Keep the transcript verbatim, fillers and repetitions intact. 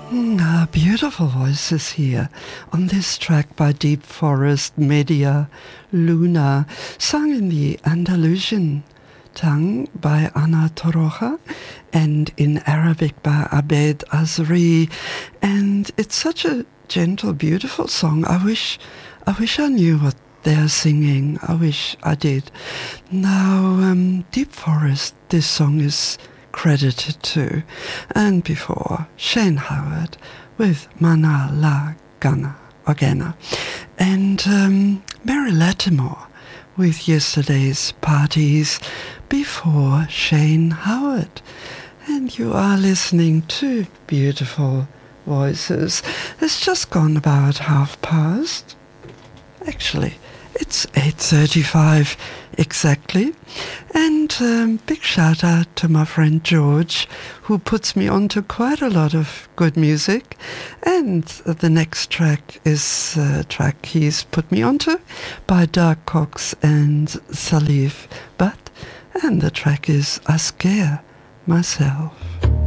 Mm, ah, beautiful voices here on this track by Deep Forest Media Luna, sung in the Andalusian tongue by Ana Torroja and in Arabic by Abed Azri. And it's such a gentle, beautiful song. I wish, I wish I knew what they're singing. I wish I did. Now, um, Deep Forest, this song is credited to, and before Shane Howard with Mana La Gana or Gana, and um, Mary Latimore with Yesterday's Parties before Shane Howard. And you are listening to beautiful voices. It's just gone about half past. Actually, it's eight thirty-five exactly. And um, big shout out to my friend George, who puts me on to quite a lot of good music. And the next track is a track he's put me onto by Dark Cox and Salif Butt. And the track is I Scare Myself.